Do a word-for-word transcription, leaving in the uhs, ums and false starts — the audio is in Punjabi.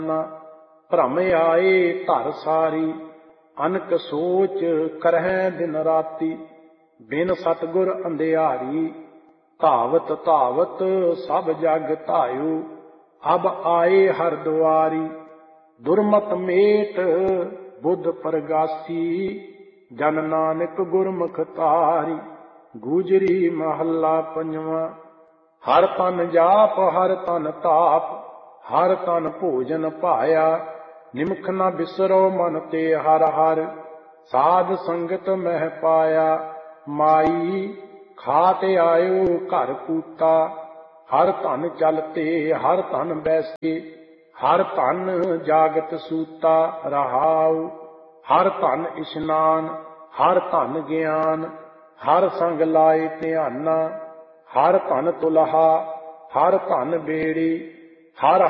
ਭ੍ਰਮ ਆਏ ਧਰ ਸਾਰੀ, ਅਨਕ ਸੋਚ ਕਰਹਿ ਦਿਨ ਰਾਤੀ। ਬਿਨ ਸਤਿਗੁਰ ਅੰਧਿਆਰੀ, ਧਾਵਤ ਧਾਵਤ ਸਭ ਜਗ ਧਾਇਓ। ਅਬ ਆਏ ਹਰ ਦੁਆਰੀ, ਦੁਰਮਤ ਮੇਟ ਬੁੱਧ ਪ੍ਰਗਾਸੀ। ਜਨ ਨਾਨਕ ਗੁਰਮੁਖ ਤਾਰੀ। ਗੂਜਰੀ ਮਹੱਲਾ ਪੰਜਵਾਂ। ਹਰ ਤਨ ਜਾਪ ਹਰ ਤਨ ਤਾਪ, ਹਰ ਤਨ ਭੋਜਨ ਭਾਇਆ। ਨਿਮਖ ਨ ਬਿਸਰੋ ਮਨ ਤੇ ਹਰ ਹਰ, ਸਾਧ ਸੰਗਤ ਮਹਿ ਪਾਇਆ। ਮਾਈ ਖਾਟ ਆਇਓ ਘਰ ਕੂਤਾ, ਹਰ ਧਨ ਚਲਤੇ ਹਰ ਧਨ ਬੈਸੇ। ਹਰ ਧਨ ਜਾਗਤ ਸੂਤਾ ਰਹਾਉ, ਹਰ ਧਨ ਇਸ਼ਨਾਨ ਹਰ ਧਨ ਗਿਆਨ। ਹਰ ਸੰਗ ਲਾਏ ਧਿਆਨਾ, ਹਰ ਧਨ ਤੁਲਹਾ ਹਰ ਧਨ ਬੇੜੀ। ਹਰ